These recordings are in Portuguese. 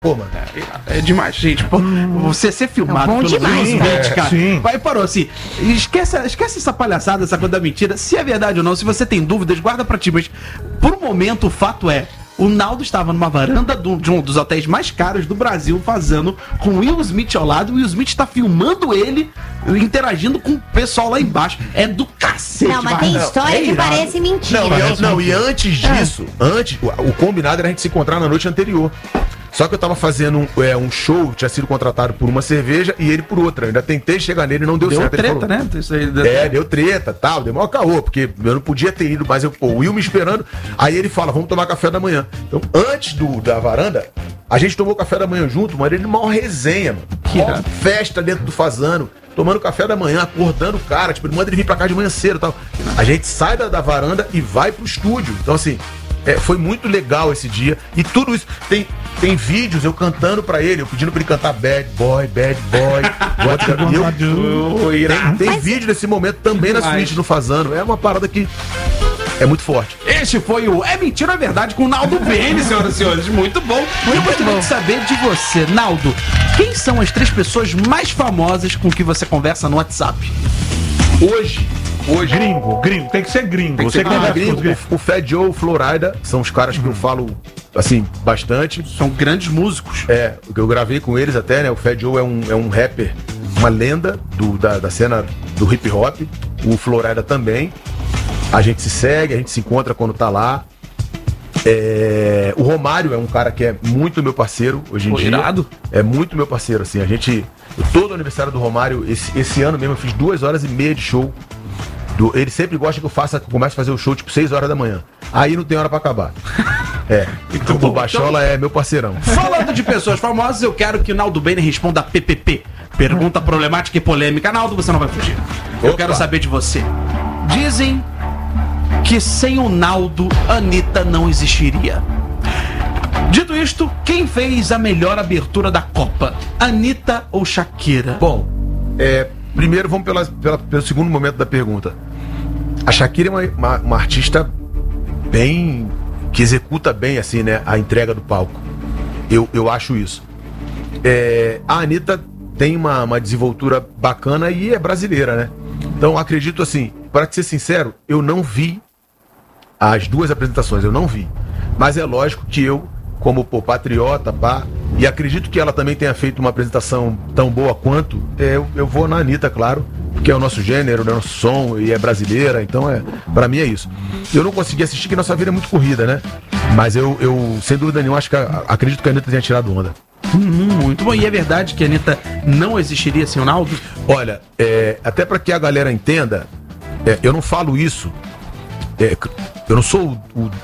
Pô, mano. É demais, gente. Pô, você ser filmado pelo demais, Will né? Smith, cara. Sim. Vai, parou assim. Esquece essa palhaçada, essa coisa da mentira. Se é verdade ou não, se você tem dúvidas, guarda pra ti. Mas, por um momento, o fato é. O Naldo estava numa varanda de um dos hotéis mais caros do Brasil, fazendo com o Will Smith ao lado. O Will Smith está filmando ele, interagindo com o pessoal lá embaixo. É do cacete. Não, mas tem história que irado. parece mentira. E antes disso, o combinado era a gente se encontrar na noite anterior. Só que eu tava fazendo um show, tinha sido contratado por uma cerveja e ele por outra. Eu ainda tentei chegar nele e não deu Deu certo. Ele treta, falou, né? Isso aí, deu treta, tal, deu maior caô, porque eu não podia ter ido, mas o Will me esperando. Aí ele fala, vamos tomar café da manhã. Então, antes da varanda, a gente tomou café da manhã junto, mano, ele maior resenha, mano. Maior festa dentro do Fazano, tomando café da manhã, acordando o cara, tipo, ele manda ele vir pra casa de manhã cedo e tal. A gente sai da varanda e vai pro estúdio. Então, assim, foi muito legal esse dia. E tudo isso, tem vídeos eu cantando pra ele, eu pedindo pra ele cantar Bad Boy, what tem vídeo desse momento também na suíte do Fazano. É uma parada que é muito forte. Este foi o É Mentira, é Verdade com o Naldo Bene, senhoras e senhores. Muito bom. Eu gostaria de saber de você, Naldo, quem são as 3 pessoas mais famosas com que você conversa no WhatsApp? Hoje, Gringo, tem que ser gringo. Tem que Você ser conversa gringo, com os gringos. o Fat Joe, o Florida, são os caras que eu falo, assim, bastante. São grandes músicos. Eu gravei com eles até, né? O Fat Joe é um rapper, uma lenda da cena do hip hop. O Florida também. A gente se segue, a gente se encontra quando tá lá. O Romário é um cara que é muito meu parceiro hoje em dia. Irado. É muito meu parceiro, assim. Todo aniversário do Romário, esse ano mesmo, eu fiz 2h30 de show. Ele sempre gosta que eu comece a fazer o show tipo 6 horas da manhã. Aí não tem hora pra acabar. O Bachola é meu parceirão. Falando de pessoas famosas, eu quero que o Naldo Bene responda a PPP. Pergunta problemática e polêmica. Naldo, você não vai fugir. Eu quero saber de você. Dizem que sem o Naldo, Anitta não existiria. Dito isto, quem fez a melhor abertura da Copa? Anitta ou Shakira? Bom, primeiro vamos pelo segundo momento da pergunta. A Shakira é uma artista que executa bem, assim, né, a entrega do palco. Eu acho isso. A Anitta tem uma desenvoltura bacana e é brasileira, né? Então, acredito assim, para ser sincero, eu não vi as 2 apresentações, eu não vi. Mas é lógico que eu, como patriota, e acredito que ela também tenha feito uma apresentação tão boa quanto, eu vou na Anitta, claro, porque é o nosso gênero, é o nosso som e é brasileira, então pra mim é isso. Eu não consegui assistir, que nossa vida é muito corrida, né? Mas eu sem dúvida nenhuma, acredito que a Anitta tenha tirado onda. Muito bom. E é verdade que a Anitta não existiria sem o Naldo? Olha, até para que a galera entenda, eu não falo isso, eu não sou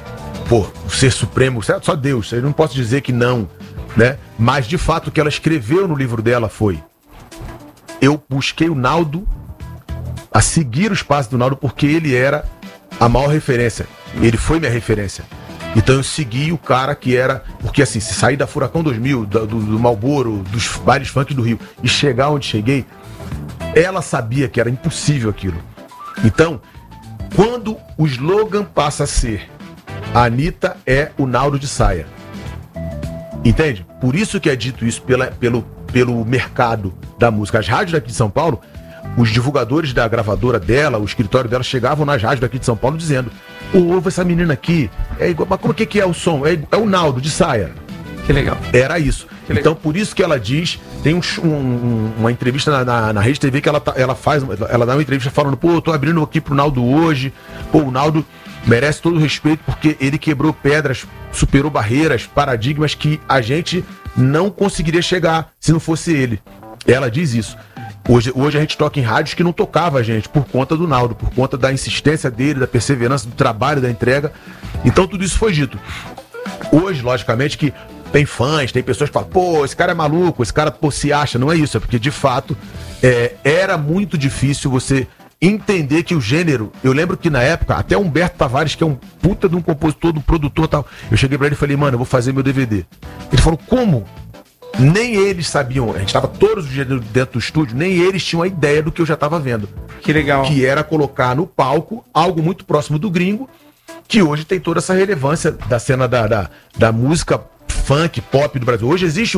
o ser supremo, só Deus, eu não posso dizer que não, né? Mas de fato o que ela escreveu no livro dela foi: eu busquei o Naldo, a seguir os passos do Naldo, porque ele era a maior referência, ele foi minha referência. Então eu segui o cara que era... Porque assim, se sair da Furacão 2000, do Marlboro, dos bailes funk do Rio e chegar onde cheguei, ela sabia que era impossível aquilo. Então, quando o slogan passa a ser a Anitta é o Naldo de saia, entende? Por isso que é dito isso pelo mercado da música. As rádios daqui de São Paulo, os divulgadores da gravadora dela, o escritório dela, chegavam nas rádios daqui de São Paulo dizendo: ouve essa menina aqui, é igual, mas como que é o som? É o Naldo de saia. Que legal. Era isso. Então, por isso que ela diz, tem uma entrevista na Rede TV que ela dá uma entrevista falando: pô, eu tô abrindo aqui pro Naldo hoje, pô, o Naldo merece todo o respeito porque ele quebrou pedras, superou barreiras, paradigmas que a gente não conseguiria chegar se não fosse ele. Ela diz isso. Hoje a gente toca em rádios que não tocava a gente por conta do Naldo, por conta da insistência dele, da perseverança, do trabalho, da entrega. Então tudo isso foi dito. Hoje, logicamente, que tem fãs, tem pessoas que falam: pô, esse cara é maluco, esse cara se acha. Não é isso, é porque de fato era muito difícil você entender que o gênero... Eu lembro que na época, até Humberto Tavares, que é um puta de um compositor, de um produtor e tal, eu cheguei pra ele e falei: mano, eu vou fazer meu DVD. Ele falou: como? Nem eles sabiam, a gente tava todos os dias dentro do estúdio, nem eles tinham a ideia do que eu já tava vendo. Que legal. Que era colocar no palco algo muito próximo do gringo, que hoje tem toda essa relevância da cena da música funk, pop do Brasil. Hoje existe